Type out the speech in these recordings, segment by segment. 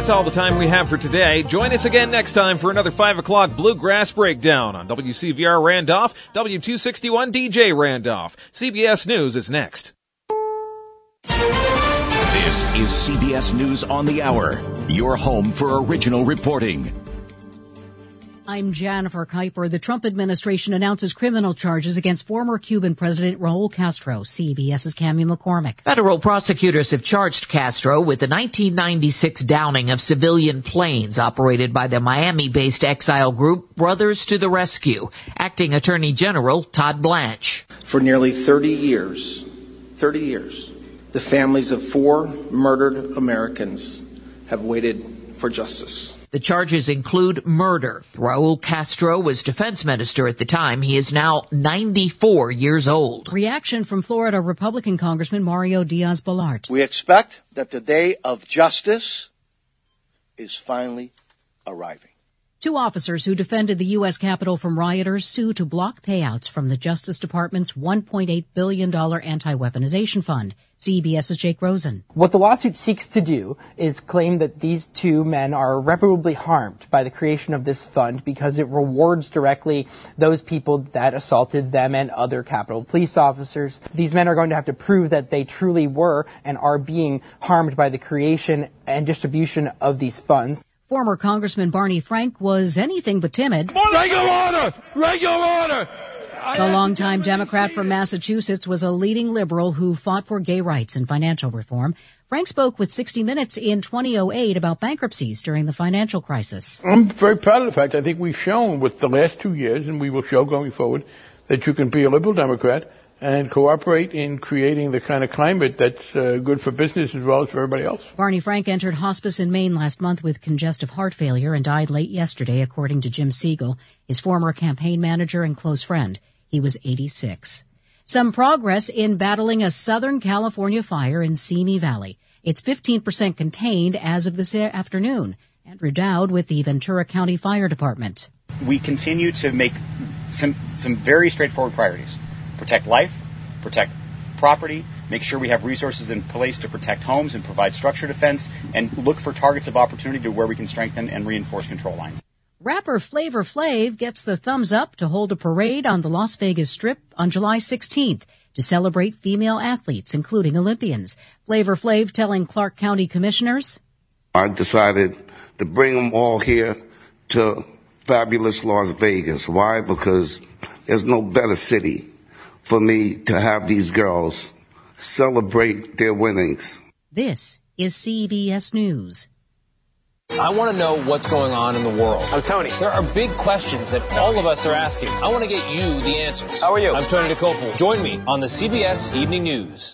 That's all the time we have for today. Join us again next time for another 5 o'clock Bluegrass Breakdown on WCVR Randolph, W261 DJ Randolph. CBS News is next. This is CBS News on the Hour, your home for original reporting. I'm Jennifer Kuiper. The Trump administration announces criminal charges against former Cuban President Raul Castro. CBS's Cammie McCormick. Federal prosecutors have charged Castro with the 1996 downing of civilian planes operated by the Miami-based exile group Brothers to the Rescue. Acting Attorney General Todd Blanche. For nearly 30 years, the families of 4 murdered Americans have waited for justice. The charges include murder. Raul Castro was defense minister at the time. He is now 94 years old. Reaction from Florida Republican Congressman Mario Diaz-Balart. We expect that the day of justice is finally arriving. 2 officers who defended the U.S. Capitol from rioters sue to block payouts from the Justice Department's $1.8 billion anti-weaponization fund. CBS's Jake Rosen. What the lawsuit seeks to do is claim that these 2 men are irreparably harmed by the creation of this fund because it rewards directly those people that assaulted them and other Capitol police officers. These men are going to have to prove that they truly were and are being harmed by the creation and distribution of these funds. Former Congressman Barney Frank was anything but timid. Regular order! Regular order! The longtime Democrat from Massachusetts was a leading liberal who fought for gay rights and financial reform. Frank spoke with 60 Minutes in 2008 about bankruptcies during the financial crisis. I'm very proud of the fact I think we've shown with the last 2 years, and we will show going forward, that you can be a liberal Democrat and cooperate in creating the kind of climate that's good for business as well as for everybody else. Barney Frank entered hospice in Maine last month with congestive heart failure and died late yesterday, according to Jim Siegel, his former campaign manager and close friend. He was 86. Some progress in battling a Southern California fire in Simi Valley. It's 15% contained as of this afternoon. Andrew Dowd with the Ventura County Fire Department. We continue to make some very straightforward priorities. Protect life, protect property, make sure we have resources in place to protect homes and provide structure defense, and look for targets of opportunity to where we can strengthen and reinforce control lines. Rapper Flavor Flav gets the thumbs up to hold a parade on the Las Vegas Strip on July 16th to celebrate female athletes, including Olympians. Flavor Flav telling Clark County commissioners, I decided to bring them all here to fabulous Las Vegas. Why? Because there's no better city for me to have these girls celebrate their winnings. This is CBS News. I want to know what's going on in the world. I'm Tony. There are big questions that all of us are asking. I want to get you the answers. How are you? I'm Tony DeCopel. Join me on the CBS Evening News.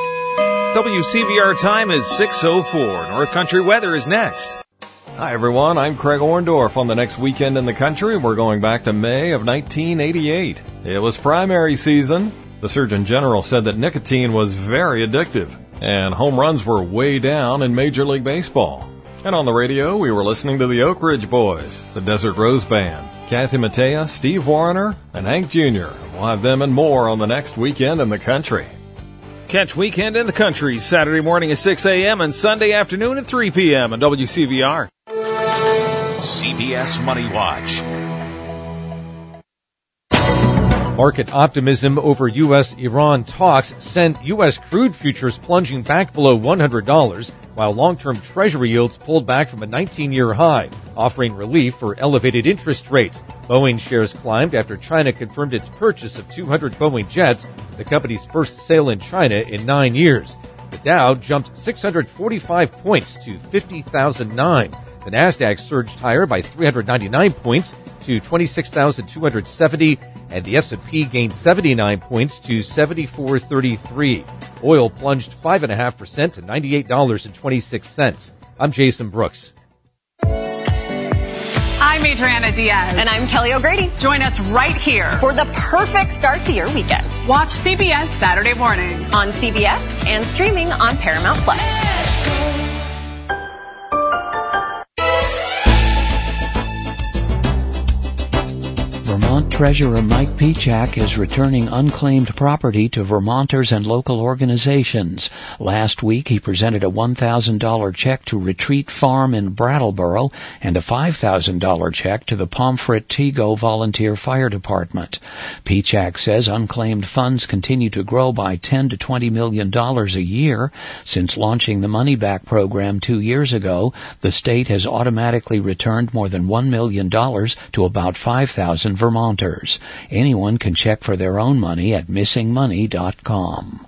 WCVR time is 6:04. North Country weather is next. Hi, everyone. I'm Craig Orndorff. On the next weekend in the country, we're going back to May of 1988. It was primary season. The Surgeon General said that nicotine was very addictive, and home runs were way down in Major League Baseball. And on the radio, we were listening to the Oak Ridge Boys, the Desert Rose Band, Kathy Mattea, Steve Wariner, and Hank Jr. We'll have them and more on the next Weekend in the Country. Catch Weekend in the Country Saturday morning at 6 a.m. and Sunday afternoon at 3 p.m. on WCVR. CBS Money Watch. Market optimism over U.S.-Iran talks sent U.S. crude futures plunging back below $100, while long-term Treasury yields pulled back from a 19-year high, offering relief for elevated interest rates. Boeing shares climbed after China confirmed its purchase of 200 Boeing jets, the company's first sale in China in 9 years. The Dow jumped 645 points to 50,009. The Nasdaq surged higher by 399 points to 26,270, and the S&P gained 79 points to 7433. Oil plunged 5.5% to $98.26. I'm Jason Brooks. I'm Adriana Diaz. And I'm Kelly O'Grady. Join us right here for the perfect start to your weekend. Watch CBS Saturday morning on CBS and streaming on Paramount Plus. Vermont Treasurer Mike Piechak is returning unclaimed property to Vermonters and local organizations. Last week, he presented a $1,000 check to Retreat Farm in Brattleboro and a $5,000 check to the Pomfret-Tego Volunteer Fire Department. Piechak says unclaimed funds continue to grow by $10 to $20 million a year. Since launching the Money Back program 2 years ago, the state has automatically returned more than $1 million to about 5,000 Vermonters. Anyone can check for their own money at missingmoney.com.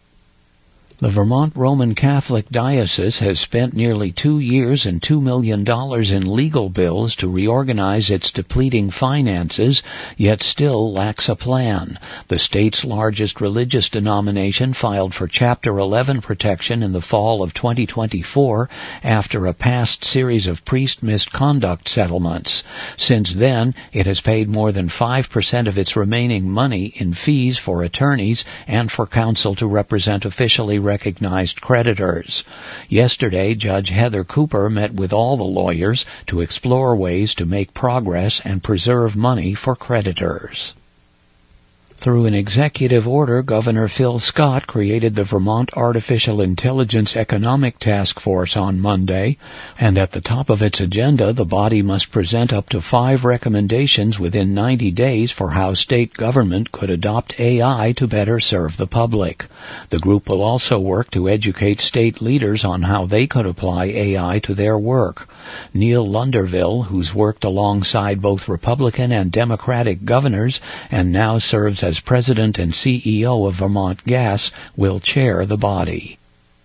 The Vermont Roman Catholic Diocese has spent nearly 2 years and $2 million in legal bills to reorganize its depleting finances, yet still lacks a plan. The state's largest religious denomination filed for Chapter 11 protection in the fall of 2024 after a past series of priest misconduct settlements. Since then, it has paid more than 5% of its remaining money in fees for attorneys and for counsel to represent officially recognized creditors. Yesterday, Judge Heather Cooper met with all the lawyers to explore ways to make progress and preserve money for creditors. Through an executive order, Governor Phil Scott created the Vermont Artificial Intelligence Economic Task Force on Monday, and at the top of its agenda, the body must present up to 5 recommendations within 90 days for how state government could adopt AI to better serve the public. The group will also work to educate state leaders on how they could apply AI to their work. Neil Lunderville, who's worked alongside both Republican and Democratic governors and now serves as president and CEO of Vermont Gas, will chair the body.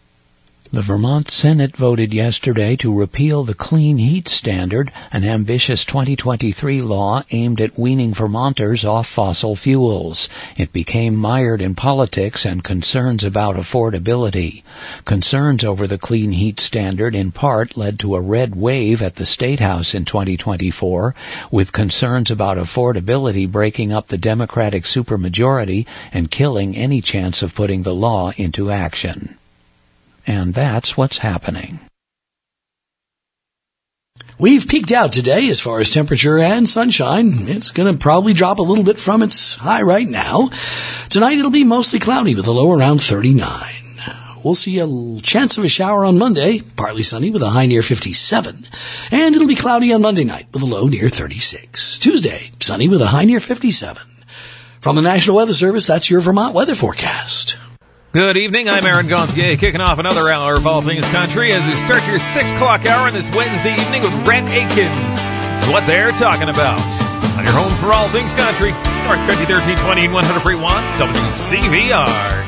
The Vermont Senate voted yesterday to repeal the Clean Heat Standard, an ambitious 2023 law aimed at weaning Vermonters off fossil fuels. It became mired in politics and concerns about affordability. Concerns over the Clean Heat Standard in part led to a red wave at the State House in 2024, with concerns about affordability breaking up the Democratic supermajority and killing any chance of putting the law into action. And that's what's happening. We've peaked out today as far as temperature and sunshine. It's going to probably drop a little bit from its high right now. Tonight it'll be mostly cloudy with a low around 39. We'll see a chance of a shower on Monday, partly sunny with a high near 57. And it'll be cloudy on Monday night with a low near 36. Tuesday, sunny with a high near 57. From the National Weather Service, that's your Vermont weather forecast. Good evening, I'm Aaron Gonthier, kicking off another hour of All Things Country as we start your 6 o'clock hour on this Wednesday evening with Rhett Akins. What they're talking about. On your home for All Things Country, North Country 1320 and 100.1 WCVR.